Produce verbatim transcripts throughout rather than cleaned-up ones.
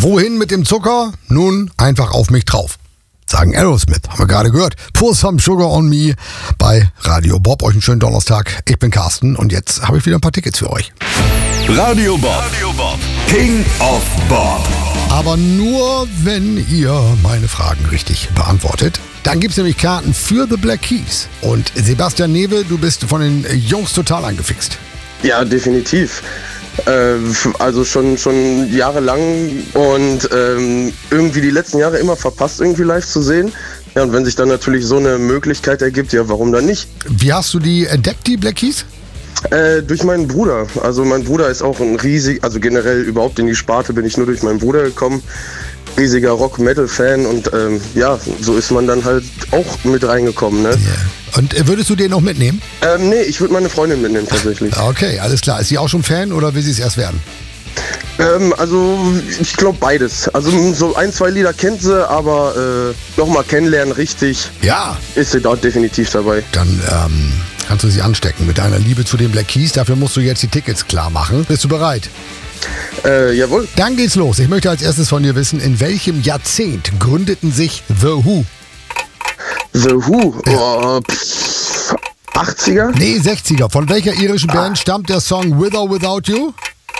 Wohin mit dem Zucker? Nun, einfach auf mich drauf. Sagen Aerosmith, haben wir gerade gehört. Pour some sugar on me bei Radio Bob. Euch einen schönen Donnerstag. Ich bin Carsten und jetzt habe ich wieder ein paar Tickets für euch. Radio Bob, Radio Bob. King of Bob. Aber nur, wenn ihr meine Fragen richtig beantwortet. Dann gibt es nämlich Karten für The Black Keys. Und Sebastian Newe, du bist von den Jungs total angefixt. Ja, definitiv. Äh, also schon, schon jahrelang und ähm, irgendwie die letzten Jahre immer verpasst, irgendwie live zu sehen. Ja, und wenn sich dann natürlich so eine Möglichkeit ergibt, ja, warum dann nicht? Wie hast du die entdeckt, die Black Keys? Äh, durch meinen Bruder. Also mein Bruder ist auch ein riesig, also generell überhaupt in die Sparte bin ich nur durch meinen Bruder gekommen. Riesiger Rock-Metal-Fan und ähm, ja, so ist man dann halt auch mit reingekommen, ne? Yeah. Und äh, würdest du den noch mitnehmen? Ähm, nee, ich würde meine Freundin mitnehmen tatsächlich. Okay, alles klar. Ist sie auch schon Fan oder will sie es erst werden? Ähm, also ich glaube beides. Also so ein, zwei Lieder kennt sie, aber äh, nochmal kennenlernen richtig, Ja. ist sie dort definitiv dabei. Dann ähm, kannst du sie anstecken mit deiner Liebe zu den Black Keys. Dafür musst du jetzt die Tickets klar machen. Bist du bereit? Äh, jawohl. Dann geht's los. Ich möchte als erstes von dir wissen, in welchem Jahrzehnt gründeten sich The Who? The Who, oh, pff, achtziger? Nee, sechziger. Von welcher irischen Band stammt der Song With or Without You?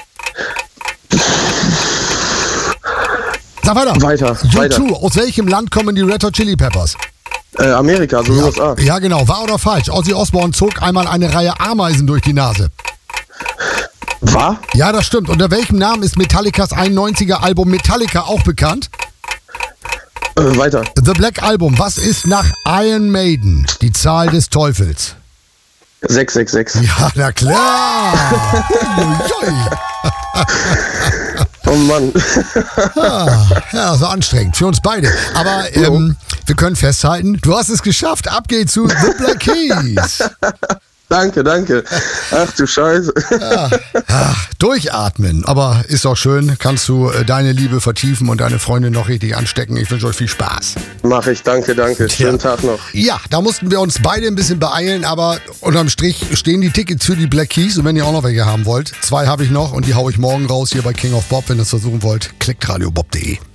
Sag weiter. Weiter, U weiter. zwei. Aus welchem Land kommen die Red Hot Chili Peppers? Äh, Amerika, also U S A. Ja, genau. Wahr oder falsch? Ozzy Osbourne zog einmal eine Reihe Ameisen durch die Nase. War? Ja, das stimmt. Unter welchem Namen ist Metallicas einundneunziger Album Metallica auch bekannt? Äh, weiter. The Black Album. Was ist nach Iron Maiden die Zahl des Teufels? sechs sechs sechs. Ja, na klar. Uiui. Oh Mann. Ah, ja, so anstrengend für uns beide. Aber ähm, wir können festhalten, du hast es geschafft. Ab geht's zu The Black Keys. Danke, danke. Ach du Scheiße. Ja. Ach, durchatmen. Aber ist doch schön. Kannst du äh, deine Liebe vertiefen und deine Freundin noch richtig anstecken. Ich wünsche euch viel Spaß. Mach ich, danke, danke. Schönen Ja. Tag noch. Ja, da mussten wir uns beide ein bisschen beeilen, aber unterm Strich stehen die Tickets für die Black Keys. Und wenn ihr auch noch welche haben wollt, zwei habe ich noch und die haue ich morgen raus hier bei King of Bob. Wenn ihr es versuchen wollt, klickt radiobob punkt de.